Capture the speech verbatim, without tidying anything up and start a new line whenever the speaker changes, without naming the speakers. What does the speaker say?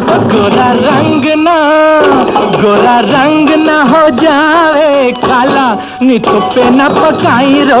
गोरा रंग ना गोरा रंग ना हो जावे काला नी धुपे न पकाई रोटी।